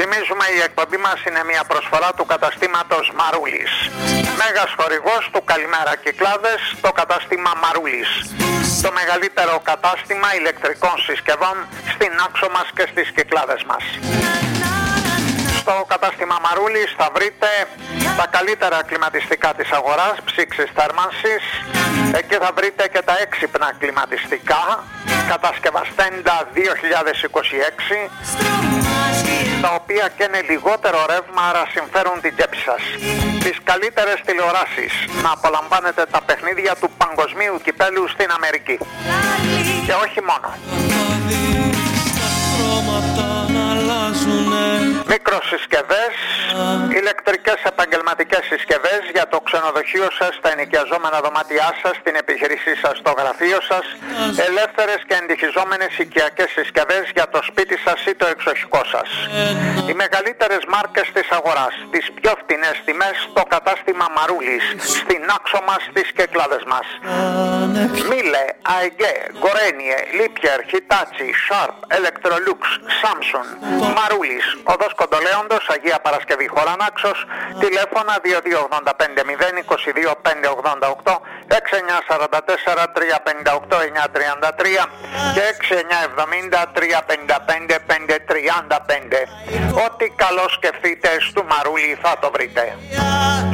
Θυμίζουμε, η εκπομπή μας είναι μια προσφορά του καταστήματος Μαρούλης. Μέγας χορηγός του Καλημέρα Κυκλάδες, το κατάστημα Μαρούλης. Το μεγαλύτερο κατάστημα ηλεκτρικών συσκευών στην Άξο μας και στις Κυκλάδες μας. Στο κατάστημα Μαρούλης θα βρείτε τα καλύτερα κλιματιστικά της αγοράς, ψήξης θέρμανσης. Εκεί θα βρείτε και τα έξυπνα κλιματιστικά, κατασκευαστέντα 2026, τα οποία καίνε λιγότερο ρεύμα, άρα συμφέρουν την τσέπη σας. Τις καλύτερες τηλεοράσεις, να απολαμβάνετε τα παιχνίδια του παγκοσμίου κυπέλου στην Αμερική. Και όχι μόνο. Μικροσυσκευές, ηλεκτρικές επαγγελματικές συσκευές για το ξενοδοχείο σας, τα ενοικιαζόμενα δωμάτια σας, την επιχειρήσή σας, το γραφείο σας, ελεύθερες και εντυχιζόμενες οικιακές συσκευές για το σπίτι σας ή το εξοχικό σας. Οι μεγαλύτερες μάρκες της αγοράς, τις πιο φτηνές τιμές στο κατάστημα Μαρούλης, στην Άξο μας, στις Κυκλάδες μας. Μίλε, Αεγέ, Γκορένιε, Λίπιερ, Χιτάτσι, Σάρπ, Ελεκτρολούξ, Σάμσουν, Μαρούλης, οδός Κοντολέοντος, Αγία Παρασκευή, χώρα Νάξος, τηλέφωνα 2285-022-588, 6944-358-933 και 6970-355-535. Ό,τι καλό σκεφτείτε, στο Μαρούλη θα το βρείτε.